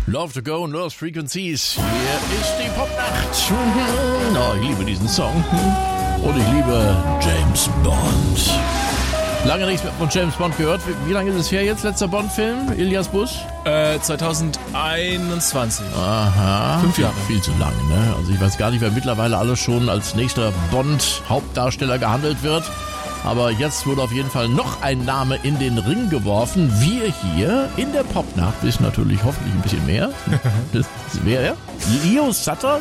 Love to Go, Lost Frequencies. Hier ist die Popnacht. Oh, ich liebe diesen Song. Und ich liebe James Bond. Lange nichts mehr von James Bond gehört. Wie lange ist es her jetzt, letzter Bond-Film? Ilias Busch? 2021. Aha. 5 Jahre. Viel zu lange, ne? Also ich weiß gar nicht, wer mittlerweile alles schon als nächster Bond-Hauptdarsteller gehandelt wird. Aber jetzt wurde auf jeden Fall noch ein Name in den Ring geworfen. Wir hier in der Popnacht wissen natürlich hoffentlich ein bisschen mehr. Das wäre er? Leo Sutter?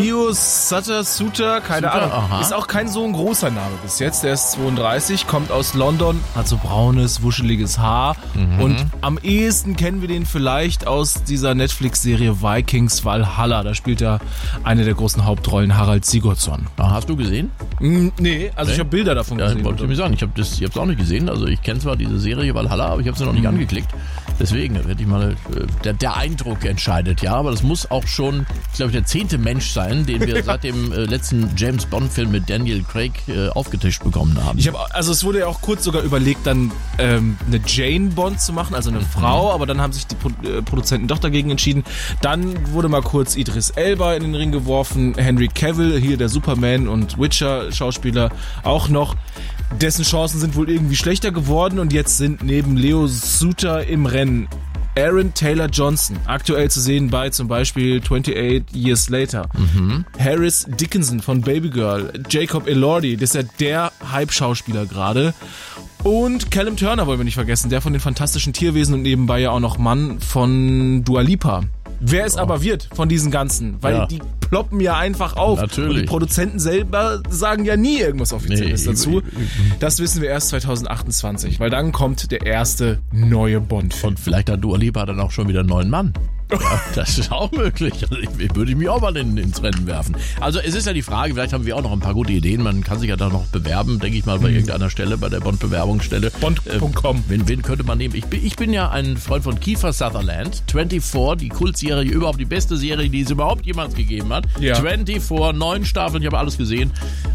Suter, keine Suter, Ahnung. aha. Ist auch kein so ein großer Name bis jetzt. Der ist 32, kommt aus London, hat so braunes, wuscheliges Haar. Und am ehesten kennen wir den vielleicht aus dieser Netflix-Serie Vikings Valhalla. Da spielt er eine der großen Hauptrollen, Harald Sigurdsson. Hast du gesehen? Nee, also ich habe Bilder davon gesehen. Wollte ich mir sagen, ich habe es auch nicht gesehen. Also ich kenne zwar diese Serie Valhalla, aber ich habe sie noch nicht angeklickt. Deswegen werde ich mal, der Eindruck entscheidet, ja. Aber das muss auch schon, glaube ich, der 10. Mensch sein, den wir seit dem letzten James Bond-Film mit Daniel Craig aufgetischt bekommen haben. Es wurde ja auch kurz sogar überlegt, dann eine Jane Bond zu machen, also eine Frau, aber dann haben sich die Produzenten doch dagegen entschieden. Dann wurde mal kurz Idris Elba in den Ring geworfen, Henry Cavill, hier der Superman und Witcher-Schauspieler auch noch. Dessen Chancen sind wohl irgendwie schlechter geworden und jetzt sind neben Leo Suter im Rennen Aaron Taylor-Johnson, aktuell zu sehen bei zum Beispiel 28 Years Later. Harris Dickinson von Baby Girl, Jacob Elordi, das ist ja der Hype-Schauspieler gerade. Und Callum Turner wollen wir nicht vergessen, der von den Fantastischen Tierwesen und nebenbei ja auch noch Mann von Dua Lipa. Wer es aber wird von diesen ganzen, weil die ploppen ja einfach auf. Natürlich. Und die Produzenten selber sagen ja nie irgendwas Offizielles dazu. Das wissen wir erst 2028, weil dann kommt der erste neue Bond-Film. Und vielleicht hat Dua Lipa dann auch schon wieder einen neuen Mann. Ja, das ist auch möglich. Also ich würde mich auch mal ins Rennen werfen. Also es ist ja die Frage, vielleicht haben wir auch noch ein paar gute Ideen. Man kann sich ja da noch bewerben, denke ich mal, bei irgendeiner Stelle, bei der Bond-Bewerbungsstelle. Bond.com. Wen könnte man nehmen? Ich bin ja ein Freund von Kiefer Sutherland. 24, die Kultserie, überhaupt die beste Serie, die es überhaupt jemals gegeben hat. Ja. 24, 9 Staffeln, ich habe alles gesehen.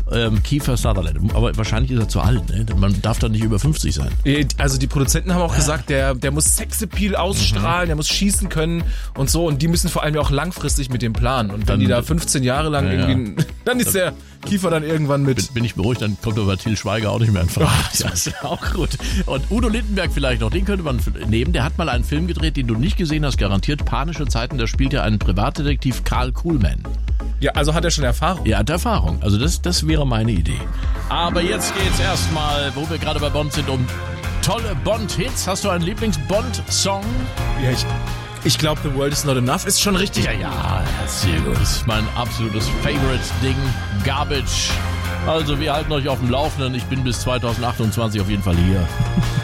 Kiefer Sutherland. Aber wahrscheinlich ist er zu alt, ne? Man darf da nicht über 50 sein. Also die Produzenten haben auch gesagt, der muss Sexappeal ausstrahlen, der muss schießen können und so. Und die müssen vor allem ja auch langfristig mit dem planen. Und wenn die da 15 Jahre lang irgendwie... Dann ist der Kiefer dann irgendwann mit... Bin ich beruhigt, dann kommt aber Til Schweiger auch nicht mehr in Frage. Das ist auch gut. Und Udo Lindenberg vielleicht noch, den könnte man nehmen. Der hat mal einen Film gedreht, den du nicht gesehen hast, garantiert. Panische Zeiten, da spielt ja einen Privatdetektiv, Karl Kuhlmann. Ja, also hat er schon Erfahrung? Ja, hat Erfahrung. Also das wäre meine Idee. Aber jetzt geht's erstmal, wo wir gerade bei Bond sind, um tolle Bond-Hits. Hast du einen Lieblings-Bond-Song? Ja, ich glaube, The World Is Not Enough ist schon richtig. Ja, sehr gut. Das ist mein absolutes Favorite-Ding. Garbage. Also wir halten euch auf dem Laufenden. Ich bin bis 2028 auf jeden Fall hier.